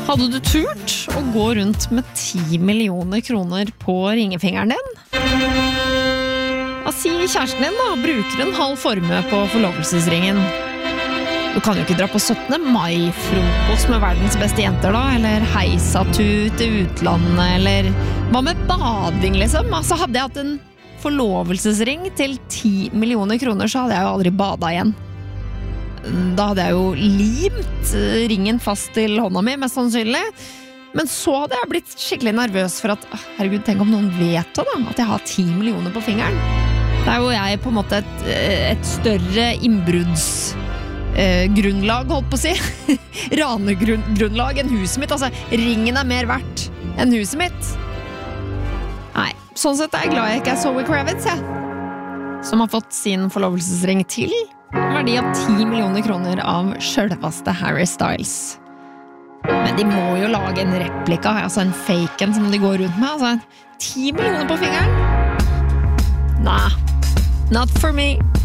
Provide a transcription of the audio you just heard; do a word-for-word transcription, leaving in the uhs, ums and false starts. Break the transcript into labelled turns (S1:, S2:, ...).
S1: Hadde du turt å gå rundt med ti millioner kroner på ringefingeren din? Hva sier kjæresten din da? Bruker en halv formue på forlovelsesringen? Du kan jo ikke dra på syttende mai-frokost med verdens beste jenter da, eller heisatur til utlandet, eller hva med bading liksom? Altså hadde jeg hatt en forlovelsesring til ti millioner kroner, så hadde jeg jo aldri badet igjen. Da hadde jeg jo limt ringen fast til hånda mi, mest sannsynlig. Men så hadde jeg blitt skikkelig nervøs for at, herregud, tenk om noen vet det da, at jeg har ti millioner på fingeren. Da er jo jeg på en måte et, et større innbruddsgrunnlag, holdt på å si. Ranegrunnlag enn huset mitt. Altså, ringen er mer verdt enn huset mitt. Nei, sånn sett er jeg glad jeg ikke er Zoe Kravitz, jeg. Som har fått sin forlovelsesring til verdi av ti millioner kroner av selveste Harry Styles. Men de må jo lage en replika, altså en faken som de går rundt med. Altså, ti millioner på fingeren? Nah, not for me.